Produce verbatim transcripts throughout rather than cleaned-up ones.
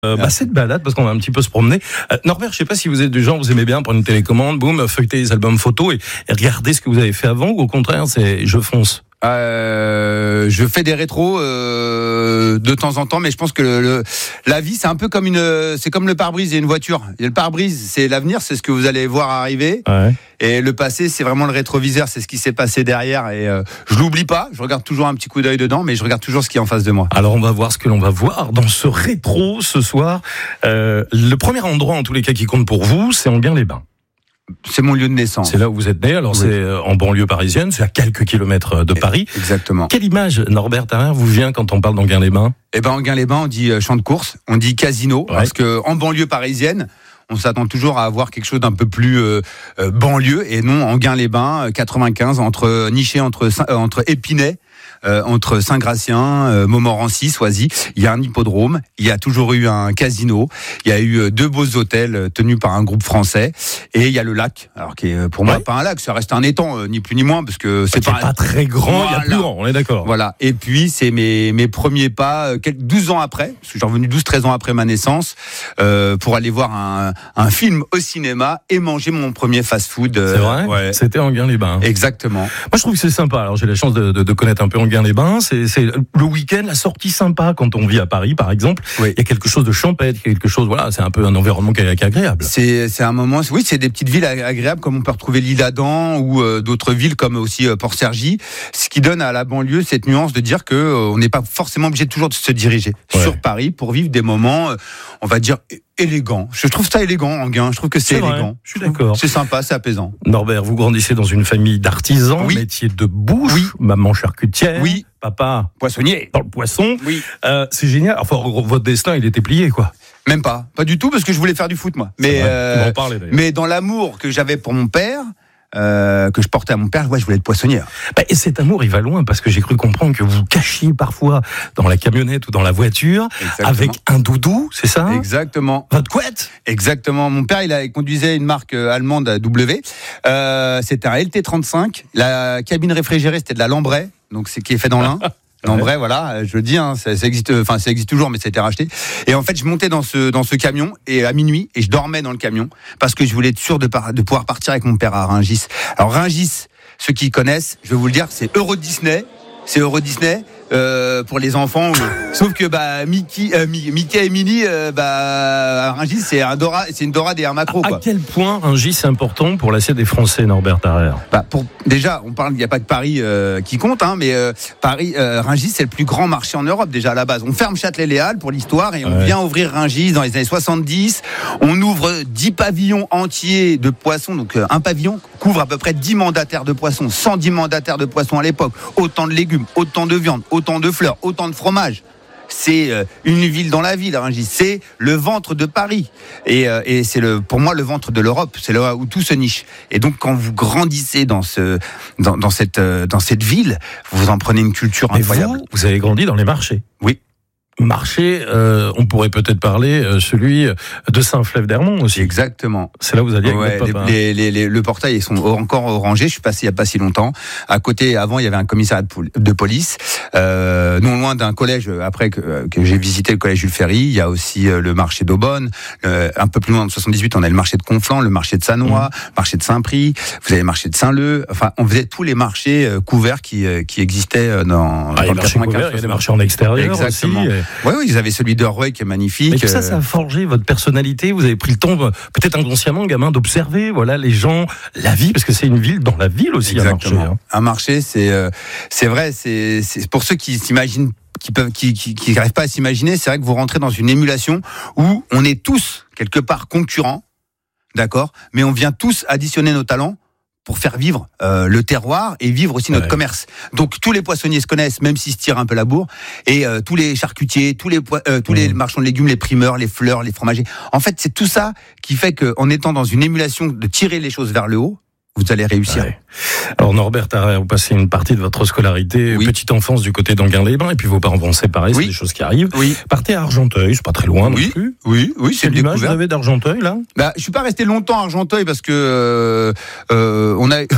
Euh, bah, cette balade, parce qu'on va un petit peu se promener. Euh, Norbert, je sais pas si vous êtes du genre, vous aimez bien prendre une télécommande, boum, feuilleter les albums photos et, et regarder ce que vous avez fait avant, ou au contraire, c'est je fonce? Euh, je fais des rétros euh, de temps en temps, mais je pense que le, le, la vie c'est un peu comme une, c'est comme le pare-brise et une voiture. Et le pare-brise, c'est l'avenir, c'est ce que vous allez voir arriver. Ouais. Et le passé, c'est vraiment le rétroviseur, c'est ce qui s'est passé derrière. Et euh, je l'oublie pas, je regarde toujours un petit coup d'œil dedans, mais je regarde toujours ce qui est en face de moi. Alors on va voir ce que l'on va voir dans ce rétro ce soir. Euh, le premier endroit, en tous les cas, qui compte pour vous, c'est Enghien-les-Bains. C'est mon lieu de naissance. C'est là où vous êtes né, alors oui. C'est en banlieue parisienne, c'est à quelques kilomètres de Paris. Exactement. Quelle image, Norbert Tarrer, vous vient quand on parle d'Enghien-les-Bains? Eh ben, Enghien-les-Bains, on dit champ de course, on dit casino, ouais. Parce que en banlieue parisienne, on s'attend toujours à avoir quelque chose d'un peu plus euh, euh, banlieue, et non, Enghien-les-Bains, quatre-vingt-quinze, entre niché entre euh, entre Épinay. Euh, entre Saint-Gratien, euh, Montmorency, Soisy, il y a un hippodrome, il y a toujours eu un casino, il y a eu euh, deux beaux hôtels euh, tenus par un groupe français, et il y a le lac, alors qui est pour moi ouais. pas un lac, ça reste un étang, euh, ni plus ni moins, parce que c'est pas, pas, pas très grand, il voilà. y a plus grand, on est d'accord. Voilà, et puis c'est mes, mes premiers pas, euh, quelques, douze ans après, parce que je suis revenu douze treize ans après ma naissance, euh, pour aller voir un, un film au cinéma et manger mon premier fast-food. Euh, c'est vrai ouais. C'était Enghien-les-Bains. Exactement. Moi je trouve que c'est sympa, alors j'ai la chance de, de, de connaître un peu Enghien-les-Bains, c'est, c'est le week-end, la sortie sympa quand on vit à Paris par exemple. Oui. Il y a quelque chose de champêtre, quelque chose, voilà, c'est un peu un environnement qui est agréable. C'est, c'est un moment, oui, c'est des petites villes agréables comme on peut retrouver l'Isle-Adam ou euh, d'autres villes comme aussi euh, Port-Cergy, ce qui donne à la banlieue cette nuance de dire que euh, on n'est pas forcément obligé toujours de se diriger ouais. sur Paris pour vivre des moments, euh, on va dire élégant. Je trouve ça élégant, Enghien. Je trouve que c'est, c'est élégant. Je suis d'accord. C'est sympa, c'est apaisant. Norbert, vous grandissez dans une famille d'artisans, oui. métier de bouche, oui. maman charcutière, oui. papa poissonnier dans le poisson. Oui. Euh, c'est génial. Enfin, votre destin, il était plié, quoi. Même pas, pas du tout, parce que je voulais faire du foot, moi. Mais, euh, en parler, mais dans l'amour que j'avais pour mon père. Euh, que je portais à mon père, ouais, je voulais être poissonnier. Bah, et cet amour, il va loin, parce que j'ai cru comprendre que vous cachiez parfois dans la camionnette ou dans la voiture. Exactement. Avec un doudou, c'est ça? Exactement. Votre couette? Exactement. Mon père, il, a, il conduisait une marque allemande à W. Euh, c'était un L T trente-cinq. La cabine réfrigérée, c'était de la Lambray, donc c'est qui est fait dans l'Ain. Non, vrai, voilà, je le dis, hein, ça, ça existe, enfin, ça existe toujours, mais ça a été racheté. Et en fait, je montais dans ce, dans ce camion, et à minuit, et je dormais dans le camion, parce que je voulais être sûr de, par, de pouvoir partir avec mon père à Rungis. Alors, Rungis, ceux qui connaissent, je vais vous le dire, c'est Euro Disney. C'est Euro Disney. Euh, pour les enfants, sauf que bah Mickey, euh, Mickey et Minnie, euh, bah Rungis c'est un Dora, c'est une Dora des Air Macro. À quel point Rungis c'est important pour l'assiette des Français, Norbert Tarrer? Bah pour déjà, on parle, il n'y a pas que Paris euh, qui compte, hein, mais euh, Paris, euh, Rungis c'est le plus grand marché en Europe déjà à la base. On ferme Châtelet-Les Halles pour l'histoire et on ouais. vient ouvrir Rungis dans les années soixante-dix. On ouvre dix pavillons entiers de poissons, donc euh, un pavillon couvre à peu près dix mandataires de poissons, cent dix mandataires de poissons à l'époque, autant de légumes, autant de viande, autant de fleurs, autant de fromage. C'est euh, une ville dans la ville, Rungis. C'est le ventre de Paris. Et, euh, et c'est le, pour moi le ventre de l'Europe. C'est là où tout se niche. Et donc quand vous grandissez dans ce, dans, dans cette, euh, dans cette ville, vous en prenez une culture Mais incroyable. Vous, vous avez grandi dans les marchés. Oui. Marché, euh, on pourrait peut-être parler euh, celui de Saint-Flève-d'Hermont aussi. Exactement. C'est là où vous alliez ouais, avec votre papa. Les, les, les, le portail ils sont encore orangés. Je suis passé il y a pas si longtemps. À côté, avant, il y avait un commissariat de police. Euh, non loin d'un collège. Après que, que j'ai visité le collège Jules Ferry, il y a aussi le marché d'Aubonne. Euh, un peu plus loin, en soixante-dix-huit, on a le marché de Conflans, le marché de Sannois, mmh. le marché de Saint-Prix. Vous avez le marché de Saint-Leu. Enfin, on faisait tous les marchés euh, couverts qui, euh, qui existaient dans. Ah, dans le marché couvert, il y a des marchés en extérieur. Exactement. Aussi. Oui, oui, ils avaient celui de Rueil qui est magnifique. Mais tout ça, ça a forgé votre personnalité. Vous avez pris le temps, peut-être inconsciemment, gamin, d'observer, voilà, les gens, la vie, parce que c'est une ville dans la ville aussi. Exactement. Un marché, hein. Un marché, c'est, euh, c'est vrai, c'est, c'est pour ceux qui s'imaginent, qui peuvent, qui, qui, qui n'arrivent pas à s'imaginer. C'est vrai que vous rentrez dans une émulation où on est tous quelque part concurrents, d'accord, mais on vient tous additionner nos talents pour faire vivre euh, le terroir et vivre aussi notre ouais. commerce. Donc tous les poissonniers se connaissent, même s'ils se tirent un peu la bourre, et euh, tous les charcutiers, tous les euh, tous mmh. les marchands de légumes, les primeurs, les fleurs, les fromagers. En fait, c'est tout ça qui fait qu'en étant dans une émulation de tirer les choses vers le haut, vous allez réussir. Ouais. Alors Norbert Tarrer, vous passez une partie de votre scolarité, oui. petite enfance du côté d'Enghien-les-Bains, et puis vos parents vont se séparer, oui. c'est des choses qui arrivent. Oui. Partez à Argenteuil, c'est pas très loin oui. non plus. Oui, oui, c'est Quelle image vous avez d'Argenteuil là? Bah, je suis pas resté longtemps à Argenteuil parce que euh, euh, on a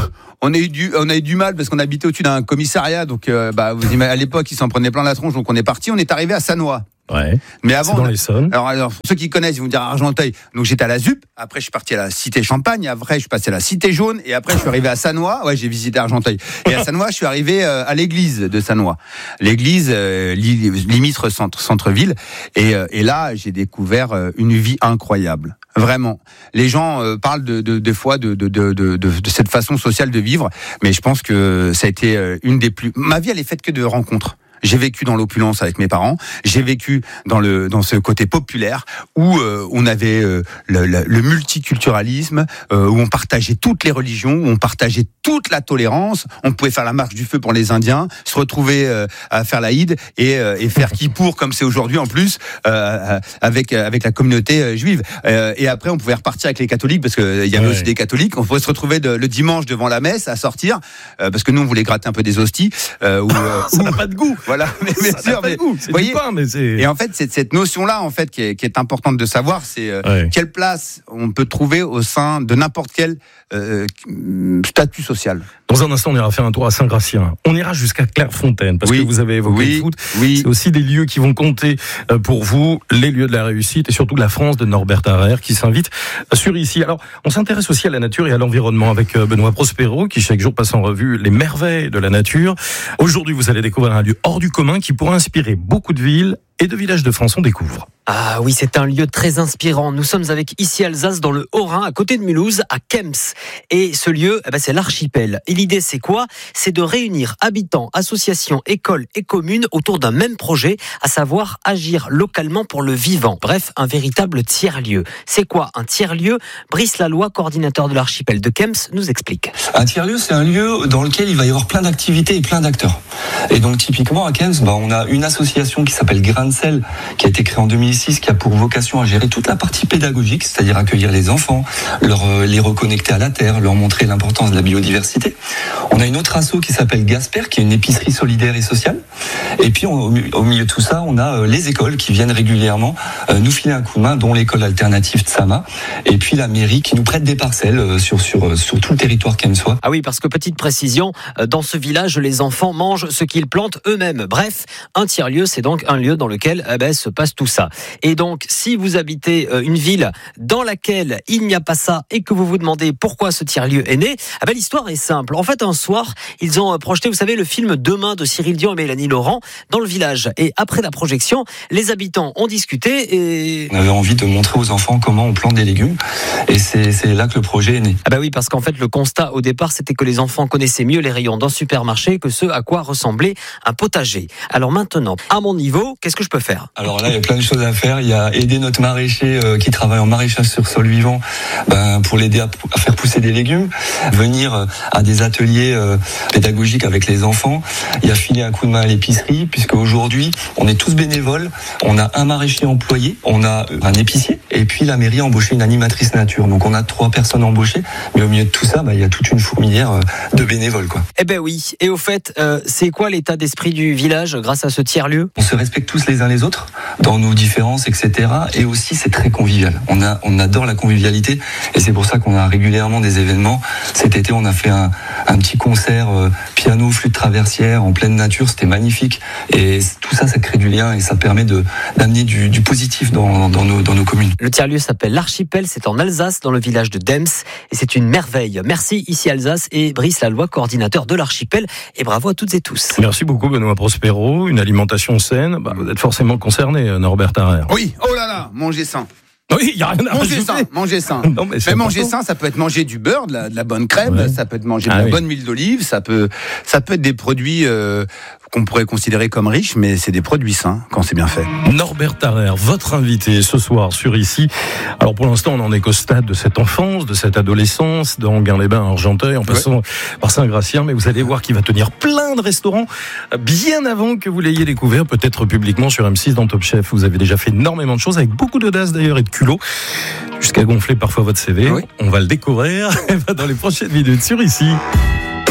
on a eu du, on a eu du mal parce qu'on habitait au-dessus d'un commissariat, donc euh, bah, vous imaginez, à l'époque, ils s'en prenaient plein la tronche, donc on est parti. On est arrivé à Sannois. Ouais. Mais avant, c'est dans on a... l'Essonne. Alors, alors, ceux qui connaissent, ils vont dire Argenteuil. Donc, j'étais à la Z U P. Après, je suis parti à la Cité Champagne. Après, je suis passé à la Cité Jaune. Et après, je suis arrivé à Sannois. Ouais, j'ai visité Argenteuil. Et à Sannois, je suis arrivé euh, à l'église de Sannois. L'église, euh, limite centre, centre-ville. Et, euh, et là, j'ai découvert euh, une vie incroyable. Vraiment. Les gens euh, parlent de, de, des fois de, de, de, de, de cette façon sociale de vivre. Mais je pense que ça a été euh, une des plus... Ma vie, elle est faite que de rencontres. J'ai vécu dans l'opulence avec mes parents. J'ai vécu dans le dans ce côté populaire où euh, on avait euh, le, le, le multiculturalisme, euh, où on partageait toutes les religions, où on partageait toute la tolérance. On pouvait faire la marche du feu pour les Indiens, se retrouver euh, à faire l'Aïd et, euh, et faire Kippour comme c'est aujourd'hui en plus euh, avec avec la communauté euh, juive. Euh, et après, on pouvait repartir avec les catholiques parce que il y avait ouais. aussi des catholiques. On pouvait se retrouver de, le dimanche devant la messe à sortir euh, parce que nous on voulait gratter un peu des hosties. Euh, où, euh, ça n'a pas de goût. Voilà, mais bien sûr, mais vous voyez. Pain, mais c'est... Et en fait, c'est cette notion-là, en fait, qui est, qui est importante de savoir, c'est euh, ouais. quelle place on peut trouver au sein de n'importe quel euh, statut social. Dans un instant, on ira faire un tour à Saint-Gratien. On ira jusqu'à Clairefontaine, parce oui. que vous avez évoqué oui. le foot. Oui. C'est aussi des lieux qui vont compter pour vous, les lieux de la réussite, et surtout de la France de Norbert Harrer, qui s'invite sur ici. Alors, on s'intéresse aussi à la nature et à l'environnement avec Benoît Prospero, qui chaque jour passe en revue les merveilles de la nature. Aujourd'hui, vous allez découvrir un lieu hors du commun qui pourra inspirer beaucoup de villes et de villages de France. On découvre. Ah oui, c'est un lieu très inspirant. Nous sommes avec ici Alsace, dans le Haut-Rhin, à côté de Mulhouse, à Kems. Et ce lieu, eh ben, c'est l'archipel. Et l'idée, c'est quoi ? C'est de réunir habitants, associations, écoles et communes autour d'un même projet, à savoir agir localement pour le vivant. Bref, un véritable tiers-lieu. C'est quoi un tiers-lieu ? Brice Laloy, coordinateur de l'archipel de Kems, nous explique. Un tiers-lieu, c'est un lieu dans lequel il va y avoir plein d'activités et plein d'acteurs. Et donc, typiquement, à Kems, bah, on a une association qui s'appelle Grain de Sel, qui a été créée en deux mille six, qui a pour vocation à gérer toute la partie pédagogique, c'est-à-dire accueillir les enfants, leur, euh, les reconnecter à la terre, leur montrer l'importance de la biodiversité. On a une autre asso qui s'appelle Gasper, qui est une épicerie solidaire et sociale. Et puis, on, au milieu de tout ça, on a euh, les écoles qui viennent régulièrement euh, nous filer un coup de main, dont l'école alternative Tsama, et puis la mairie qui nous prête des parcelles euh, sur, sur, euh, sur tout le territoire kemsois. Ah oui, parce que petite précision, euh, dans ce village, les enfants mangent ce qu'ils plantent eux-mêmes. Bref, un tiers-lieu, c'est donc un lieu dans lequel eh ben, se passe tout ça. Et donc, si vous habitez une ville dans laquelle il n'y a pas ça et que vous vous demandez pourquoi ce tiers-lieu est né, eh ben, l'histoire est simple. En fait, un soir, ils ont projeté, vous savez, le film Demain de Cyril Dion et Mélanie Laurent dans le village. Et après la projection, les habitants ont discuté et... On avait envie de montrer aux enfants comment on plante des légumes. Et c'est, c'est là que le projet est né. Ah bah oui, parce qu'en fait, le constat au départ, c'était que les enfants connaissaient mieux les rayons d'un supermarché que ce à quoi ressemblait un potager. Alors maintenant, à mon niveau, qu'est-ce que je peux faire ? Alors là, il y a plein de choses à faire. Il y a aider notre maraîcher euh, qui travaille en maraîchage sur sol vivant ben, pour l'aider à, à faire pousser des légumes, venir euh, à des ateliers euh, pédagogiques avec les enfants. Il y a filer un coup de main à l'épicerie, puisque aujourd'hui, on est tous bénévoles. On a un maraîcher employé, on a un épicier, et puis la mairie a embauché une animatrice nature. Donc on a trois personnes embauchées, mais au milieu de tout ça, ben, il y a toute une fourmilière euh, de bénévoles, quoi. Eh ben oui. Et au fait, euh, c'est quoi l'état d'esprit du village grâce à ce tiers-lieu ? On se respecte tous les uns les autres dans nos différences, et cetera. Et aussi, c'est très convivial. On a, on adore la convivialité, et c'est pour ça qu'on a régulièrement des événements. Cet été, on a fait un, un petit concert euh, piano, flûte traversière en pleine nature. C'était magnifique. Et tout ça, ça crée du lien et ça permet de d'amener du, du positif dans, dans nos dans nos communes. Le tiers-lieu s'appelle l'Archipel. C'est en Alsace, dans le village de Dems, et c'est une merveille. Merci ici Alsace et Brice Laloy, coordinateur de l'Archipel, et bravo à toutes et tous. Merci beaucoup Benoît Prospero. Une alimentation saine, bah, vous êtes forcément concerné, Norbert Harrer. Oui, oh là là, manger sain. Oui, il n'y a rien à manger rajouter. sain, manger sain. Non, mais, mais manger sain, ça peut être manger du beurre, de la, de la bonne crème, ouais. Ça peut être manger de ah, la oui. bonne huile d'olive, ça peut, ça peut être des produits euh, qu'on pourrait considérer comme riches, mais c'est des produits sains quand c'est bien fait. Norbert Harrer, votre invité ce soir sur Ici. Alors pour l'instant, on en est qu'au stade de cette enfance, de cette adolescence, dans Guin-les-Bains, Argenteuil, en passant ouais. par Saint-Gratien, mais vous allez voir qu'il va tenir plein de restaurants bien avant que vous l'ayez découvert, peut-être publiquement sur M six dans Top Chef. Vous avez déjà fait énormément de choses, avec beaucoup d'audace d'ailleurs et de culot, jusqu'à gonfler parfois votre C V. Oui. On va le découvrir dans les prochaines minutes sur Ici.